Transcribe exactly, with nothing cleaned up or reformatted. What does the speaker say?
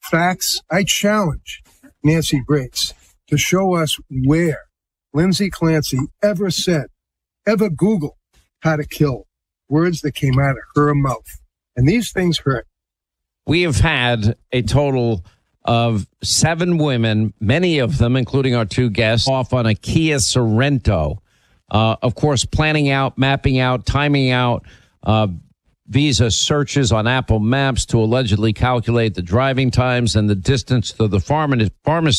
facts. I challenge Nancy Grace to show us where Lindsay Clancy ever said, ever Googled how to kill, words that came out of her mouth. And these things hurt. We have had a total of seven women, many of them, including our two guests, off on a Kia Sorento. Uh, of course, planning out, mapping out, timing out uh, Visa searches on Apple Maps to allegedly calculate the driving times and the distance to the pharma- pharmacy.